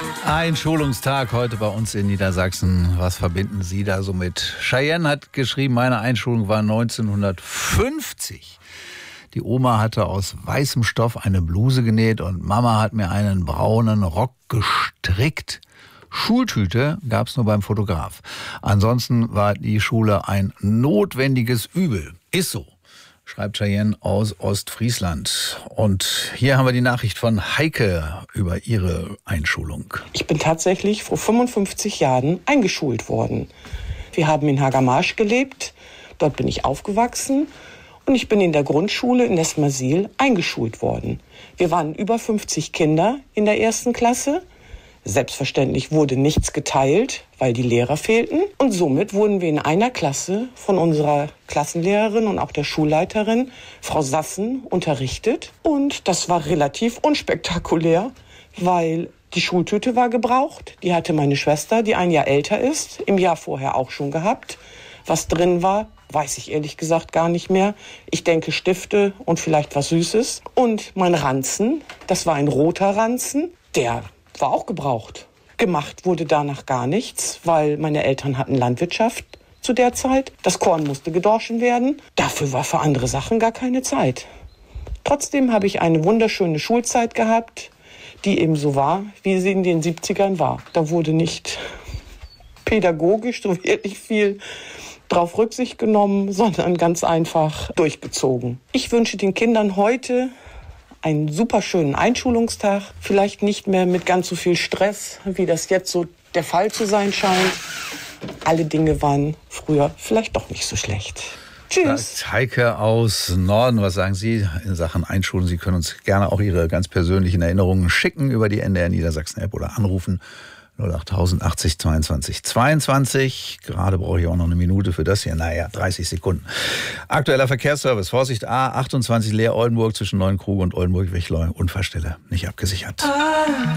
Ein Schulungstag heute bei uns in Niedersachsen. Was verbinden Sie da so mit? Cheyenne hat geschrieben, meine Einschulung war 1950. Die Oma hatte aus weißem Stoff eine Bluse genäht und Mama hat mir einen braunen Rock gestrickt. Schultüte gab es nur beim Fotograf. Ansonsten war die Schule ein notwendiges Übel. Ist so, schreibt Cheyenne aus Ostfriesland. Und hier haben wir die Nachricht von Heike über ihre Einschulung. Ich bin tatsächlich vor 55 Jahren eingeschult worden. Wir haben in Hagermarsch gelebt, dort bin ich aufgewachsen und ich bin in der Grundschule in Nesmasil eingeschult worden. Wir waren über 50 Kinder in der ersten Klasse. Selbstverständlich wurde nichts geteilt, weil die Lehrer fehlten. Und somit wurden wir in einer Klasse von unserer Klassenlehrerin und auch der Schulleiterin, Frau Sassen, unterrichtet. Und das war relativ unspektakulär, weil die Schultüte war gebraucht. Die hatte meine Schwester, die ein Jahr älter ist, im Jahr vorher auch schon gehabt. Was drin war, weiß ich ehrlich gesagt gar nicht mehr. Ich denke Stifte und vielleicht was Süßes. Und mein Ranzen, das war ein roter Ranzen, der war auch gebraucht. Gemacht wurde danach gar nichts, weil meine Eltern hatten Landwirtschaft zu der Zeit. Das Korn musste gedorschen werden. Dafür war für andere Sachen gar keine Zeit. Trotzdem habe ich eine wunderschöne Schulzeit gehabt, die eben so war, wie sie in den 70ern war. Da wurde nicht pädagogisch so wirklich viel drauf Rücksicht genommen, sondern ganz einfach durchgezogen. Ich wünsche den Kindern heute einen super schönen Einschulungstag, vielleicht nicht mehr mit ganz so viel Stress, wie das jetzt so der Fall zu sein scheint. Alle Dinge waren früher vielleicht doch nicht so schlecht. Tschüss. Sagt Heike aus Norden. Was sagen Sie in Sachen Einschulung? Sie können uns gerne auch Ihre ganz persönlichen Erinnerungen schicken über die NDR Niedersachsen App oder anrufen 08000 80 22 22. Gerade brauche ich auch noch eine Minute für das hier. 30 Sekunden. Aktueller Verkehrsservice. Vorsicht, A28 Leer Oldenburg zwischen Neuenkrug und Oldenburg-Wichlau. Unfallstelle nicht abgesichert.